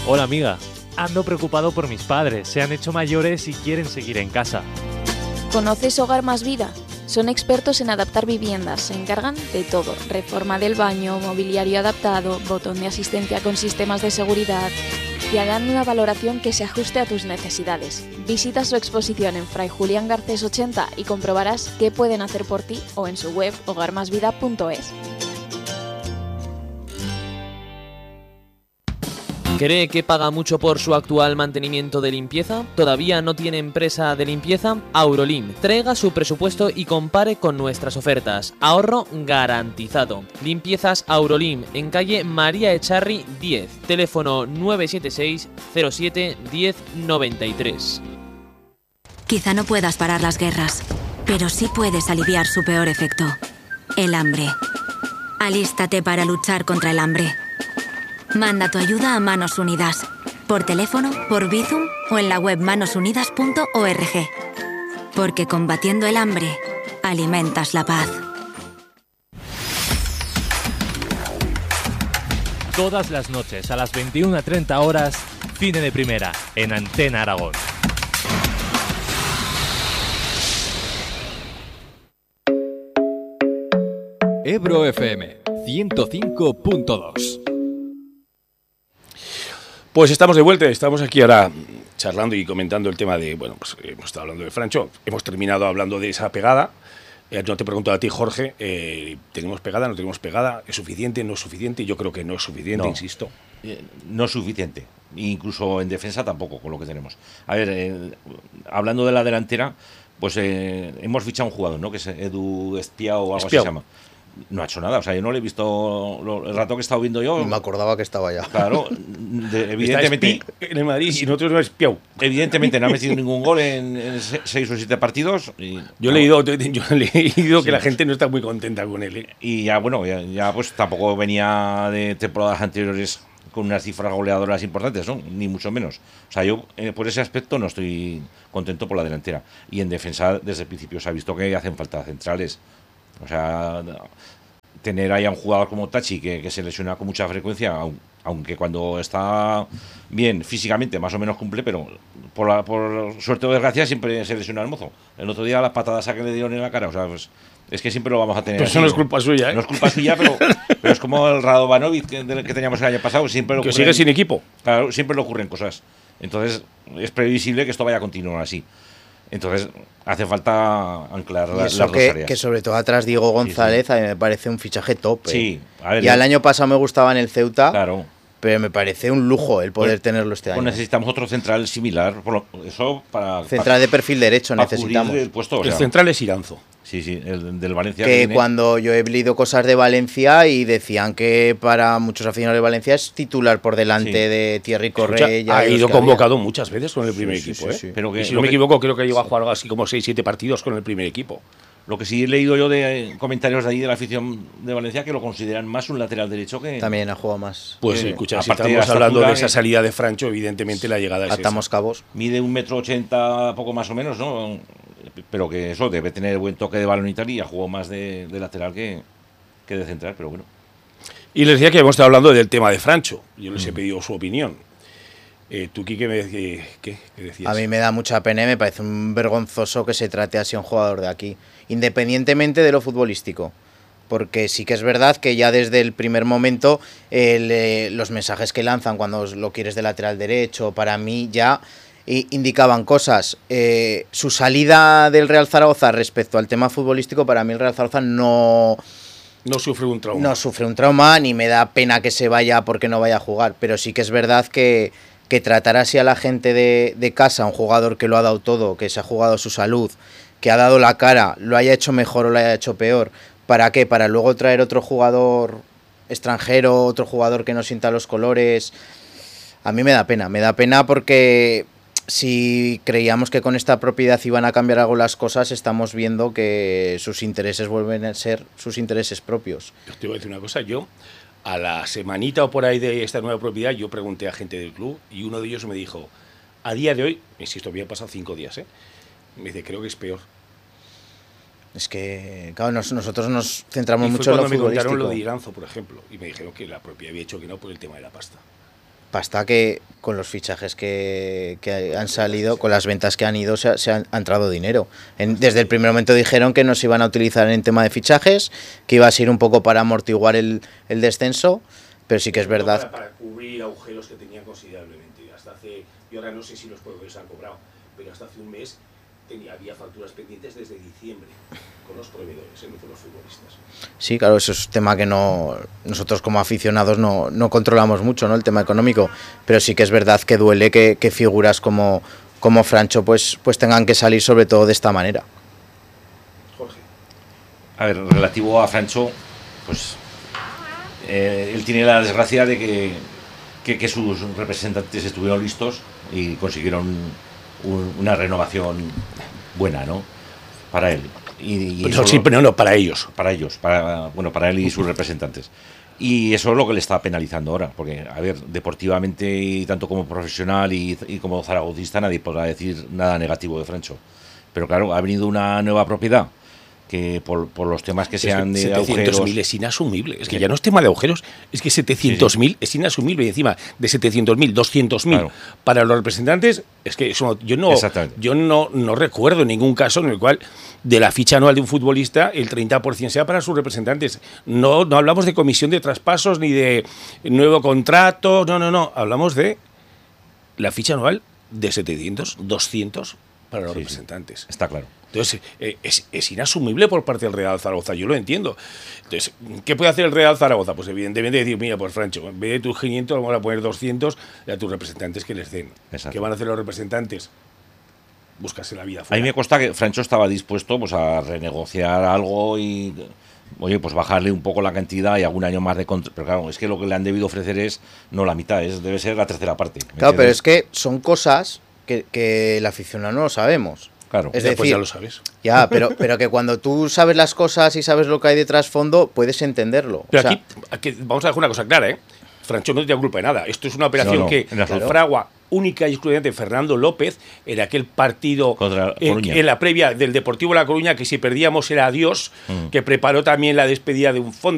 Hola amiga, ando preocupado por mis padres, se han hecho mayores y quieren seguir en casa. ¿Conoces Hogar Más Vida? Son expertos en adaptar viviendas, se encargan de todo, reforma del baño, mobiliario adaptado, botón de asistencia con sistemas de seguridad. Te harán una valoración que se ajuste a tus necesidades. Visita su exposición en Fray Julián Garcés 80 y comprobarás qué pueden hacer por ti o en su web hogarmasvida.es. ¿Cree que paga mucho por su actual mantenimiento de limpieza? ¿Todavía no tiene empresa de limpieza? Aurolim, traiga su presupuesto y compare con nuestras ofertas. Ahorro garantizado. Limpiezas Aurolim, en calle María Echarri 10, teléfono 976 07 10 93. Quizá no puedas parar las guerras, pero sí puedes aliviar su peor efecto, el hambre. Alístate para luchar contra el hambre. Manda tu ayuda a Manos Unidas, por teléfono, por Bizum o en la web manosunidas.org. Porque combatiendo el hambre, alimentas la paz. Todas las noches a las 21:30 horas, Cine de Primera, en Antena Aragón. Ebro FM 105.2. Pues estamos de vuelta, estamos aquí ahora charlando y comentando el tema de, bueno, pues hemos estado hablando de Francho, hemos terminado hablando de esa pegada. Yo te pregunto a ti, Jorge, ¿tenemos pegada, no tenemos pegada? ¿Es suficiente, no es suficiente? Yo creo que no es suficiente, No. insisto. No es suficiente, incluso en defensa tampoco con lo que tenemos. A ver, hablando de la delantera, pues hemos fichado un jugador, ¿no? Que es Edu Espiao o algo así se llama. No ha hecho nada, o sea, yo no le he visto el rato que he estado viendo yo. Me acordaba que estaba ya. Claro, evidentemente en el Madrid y nosotros no es Piau. Evidentemente no ha metido ningún gol en 6 o 7 partidos. Yo he leído que la gente no está muy contenta con él. Y ya, bueno, ya pues tampoco venía de temporadas anteriores con unas cifras goleadoras importantes, ¿no? Ni mucho menos. O sea, yo por ese aspecto no estoy contento por la delantera. Y en defensa, desde el principio se ha visto que hacen falta centrales. O sea, tener ahí a un jugador como Tachi que se lesiona con mucha frecuencia, aunque cuando está bien físicamente más o menos cumple, pero por suerte o desgracia siempre se lesiona el mozo. El otro día las patadas que le dieron en la cara, o sea, pues es que siempre lo vamos a tener. Pero eso no es culpa suya, ¿eh? No es culpa suya, pero es como el Radovanovic que teníamos el año pasado, siempre lo que sigue sin equipo. Claro, siempre le ocurren cosas. Entonces es previsible que esto vaya a continuar así. Entonces hace falta anclar las dos áreas. Que sobre todo atrás Diego González, sí. A mí me parece un fichaje top. Sí, a ver, ya el año pasado me gustaba en el Ceuta, claro, pero me parece un lujo el poder tenerlo este año. Pues necesitamos otro central similar, eso central de perfil derecho necesitamos. El puesto, o sea, central es Iranzo. Sí, el del Valencia. Que cuando yo he leído cosas de Valencia y decían que para muchos aficionados de Valencia es titular por delante de Thierry Correia. Ha ido convocado muchas veces con el primer equipo. Sí. Pero que, si no me equivoco, creo que llegó a jugar algo así como 6-7 partidos con el primer equipo. Lo que sí he leído yo de comentarios de ahí de la afición de Valencia, que lo consideran más un lateral derecho que... También ha jugado más. Pues escucha, si estamos hablando de esa salida de Francho, evidentemente la llegada es atamos esa. cabos. Mide 1,80 m, poco más o menos, ¿no? Pero que eso debe tener buen toque de balón y tal, y ha jugado más de lateral que de central, pero bueno. Y les decía que hemos estado hablando del tema de Francho. Yo les he pedido su opinión. ¿Tú, Quique, qué decías? A mí me da mucha pena y me parece un vergonzoso que se trate así a un jugador de aquí, independientemente de lo futbolístico. Porque sí que es verdad que ya desde el primer momento los mensajes que lanzan cuando lo quieres de lateral derecho, para mí ya indicaban cosas. Su salida del Real Zaragoza respecto al tema futbolístico, para mí el Real Zaragoza no sufre un trauma. No sufre un trauma, ni me da pena que se vaya porque no vaya a jugar. Pero sí que es verdad que tratar así a la gente de casa, un jugador que lo ha dado todo, que se ha jugado su salud, que ha dado la cara, lo haya hecho mejor o lo haya hecho peor. ¿Para qué? Para luego traer otro jugador extranjero, otro jugador que no sienta los colores. A mí me da pena porque si creíamos que con esta propiedad iban a cambiar algo las cosas, estamos viendo que sus intereses vuelven a ser sus intereses propios. Yo te voy a decir una cosa, yo a la semanita o por ahí de esta nueva propiedad, yo pregunté a gente del club y uno de ellos me dijo, a día de hoy, insisto, había pasado 5 días, me dice, creo que es peor. Es que, claro, nosotros nos centramos y mucho en lo futbolístico. Me contaron lo de Iranzo, por ejemplo, y me dijeron que la propiedad había hecho que no por el tema de la pasta. pasta que con los fichajes que han salido, con las ventas que han ido, se ha entrado dinero. Desde el primer momento dijeron que no se iban a utilizar en tema de fichajes, que iba a ser un poco para amortiguar el descenso, pero sí que es verdad. Para cubrir agujeros que tenían considerablemente. Hasta hace, yo ahora no sé si los proveedores han cobrado, pero hasta hace un mes había facturas pendientes desde diciembre con los proveedores, no con los futbolistas. Sí, claro, eso es un tema que nosotros como aficionados no controlamos mucho, ¿no? El tema económico, pero sí que es verdad que duele que figuras como Francho pues tengan que salir sobre todo de esta manera. Jorge. A ver, relativo a Francho, pues él tiene la desgracia de que sus representantes estuvieron listos y consiguieron una renovación buena, ¿no? Para él. Pero no, para ellos. Para ellos, para él y sus representantes. Y eso es lo que le está penalizando ahora, porque, a ver, deportivamente y tanto como profesional y como zaragozista nadie podrá decir nada negativo de Francho. Pero claro, ha venido una nueva propiedad que por los temas que sean de agujeros... 700.000 es inasumible. Es que ya no es tema de agujeros, es que 700.000 es inasumible. Y encima de 700.000, 200.000 claro. Para los representantes, es que eso, yo no recuerdo ningún caso en el cual de la ficha anual de un futbolista el 30% sea para sus representantes. No hablamos de comisión de traspasos ni de nuevo contrato, no. Hablamos de la ficha anual de 700, 200 para los representantes. Está claro. Entonces, es inasumible por parte del Real Zaragoza, yo lo entiendo. Entonces, ¿qué puede hacer el Real Zaragoza? Pues evidentemente decir, mira, pues Francho, en vez de tus 500 vamos a poner 200 y a tus representantes que les den. Exacto. ¿Qué van a hacer los representantes? Buscarse la vida fuera. A mí me consta que Francho estaba dispuesto pues a renegociar algo y, oye, pues bajarle un poco la cantidad y algún año más de contrato. Pero claro, es que lo que le han debido ofrecer es no la mitad, debe ser la tercera parte. Claro, pero es que son cosas que el aficionado no lo sabemos. Claro, es decir, pues ya lo sabes. Ya, pero que cuando tú sabes las cosas y sabes lo que hay de trasfondo, puedes entenderlo. Pero aquí vamos a dejar una cosa clara, ¿eh? Francho no tiene culpa de nada. Esto es una operación que fragua única y exclusivamente Fernando López en aquel partido contra Coruña. En la previa del Deportivo La Coruña, que si perdíamos era adiós, que preparó también la despedida de un fondo.